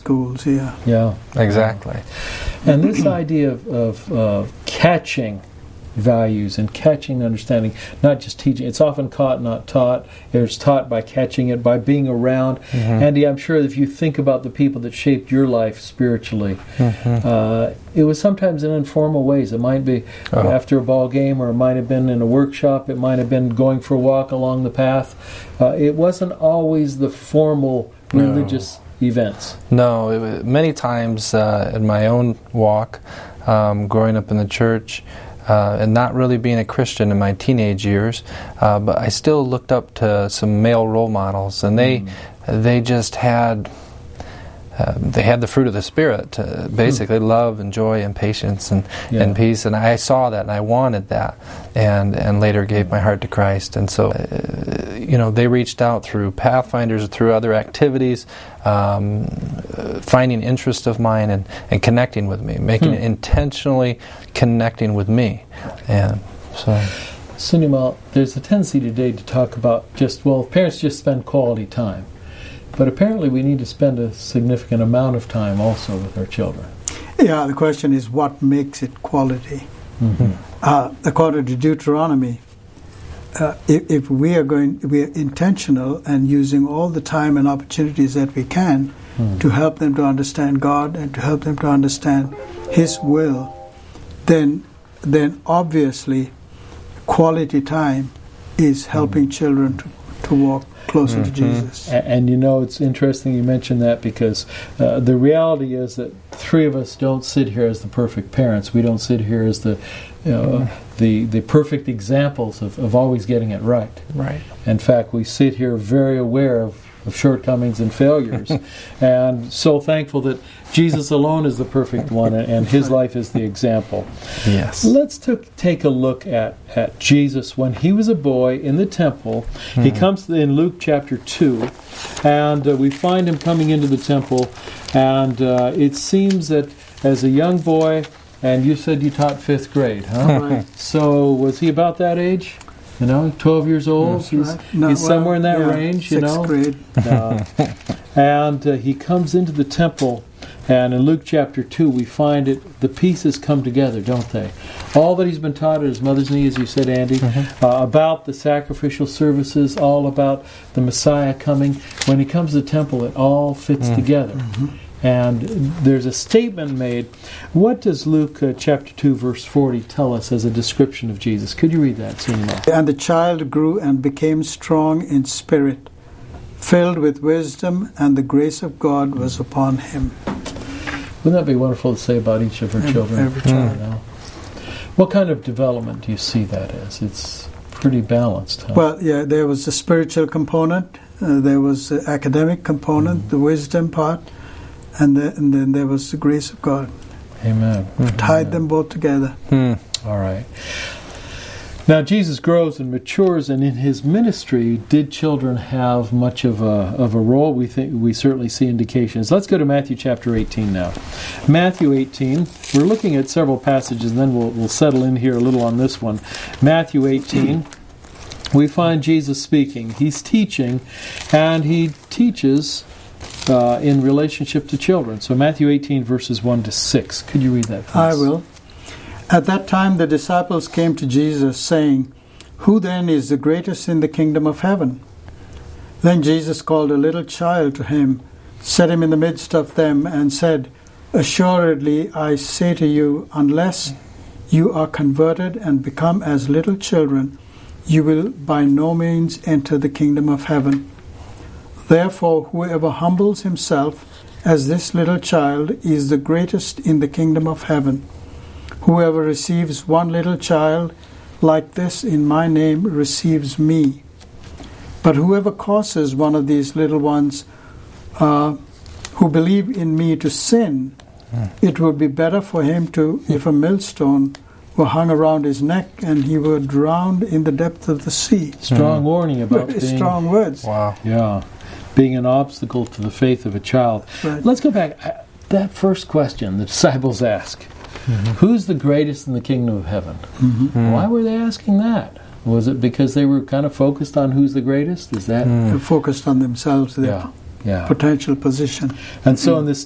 schools. Yeah. Yeah. Exactly. And this idea of catching values and catching understanding, not just teaching. It's often caught, not taught. It's taught by catching it, by being around. Andy, I'm sure if you think about the people that shaped your life spiritually, it was sometimes in informal ways. It might be after a ball game, or it might have been in a workshop. It might have been going for a walk along the path. It wasn't always the formal religious events. No, it was, many times in my own walk, growing up in the church, and not really being a Christian in my teenage years, but I still looked up to some male role models, and they just had the fruit of the Spirit, basically love and joy and patience and peace, and I saw that and I wanted that, and later gave my heart to Christ. And so they reached out through Pathfinders, through other activities, finding interest of mine and connecting with me, making it intentionally connecting with me. And so Sunnimal, there's a tendency today to talk about parents just spend quality time. But apparently we need to spend a significant amount of time also with our children. Yeah, the question is what makes it quality. According to Deuteronomy, if we are intentional and using all the time and opportunities that we can to help them to understand God and to help them to understand His will, then obviously quality time is helping children to walk closer to Jesus. And it's interesting you mentioned that, because the reality is that three of us don't sit here as the perfect parents. We don't sit here as the perfect examples of always getting it right. Right. In fact, we sit here very aware of shortcomings and failures, and so thankful that Jesus alone is the perfect one, and His life is the example. Yes. Let's take a look at Jesus when He was a boy in the temple. He comes in Luke chapter 2, and we find Him coming into the temple, and it seems that as a young boy, and you said you taught 5th grade, huh? Right. So was he about that age? 12 years old. He's somewhere in that range. 6th grade. And he comes into the temple, and in Luke chapter 2 we find the pieces come together, don't they? All that he's been taught at his mother's knee, as you said, Andy, about the sacrificial services, all about the Messiah coming. When he comes to the temple, it all fits together. And there's a statement made. What does Luke chapter 2 verse 40 tell us as a description of Jesus? Could you read that, Sunnimal? And the child grew and became strong in spirit, filled with wisdom, and the grace of God was upon him. Wouldn't that be wonderful to say about each of our children? Every child. What kind of development do you see that as? It's pretty balanced, huh? Well, there was the spiritual component, there was the academic component, the wisdom part, and then there was the grace of God. Amen. Tied them both together. All right. Now Jesus grows and matures, and in His ministry, did children have much of a role? We certainly see indications. Let's go to Matthew chapter 18 now. Matthew 18. We're looking at several passages, and then we'll settle in here a little on this one. Matthew 18. We find Jesus speaking. He's teaching, and He teaches in relationship to children. So Matthew 18 verses 1 to 6. Could you read that, please? I will. At that time the disciples came to Jesus, saying, "Who then is the greatest in the kingdom of heaven?" Then Jesus called a little child to Him, set him in the midst of them, and said, "Assuredly I say to you, unless you are converted and become as little children, you will by no means enter the kingdom of heaven. Therefore, whoever humbles himself as this little child is the greatest in the kingdom of heaven. Whoever receives one little child like this in my name receives me. But whoever causes one of these little ones who believe in me to sin, it would be better for him if a millstone were hung around his neck and he were drowned in the depth of the sea." Strong warning about being... Strong words. Wow. Yeah. Being an obstacle to the faith of a child. Right. Let's go back. That first question the disciples ask, who's the greatest in the kingdom of heaven? Why were they asking that? Was it because they were kind of focused on who's the greatest? Is that... They're focused on themselves, their potential position. And so in this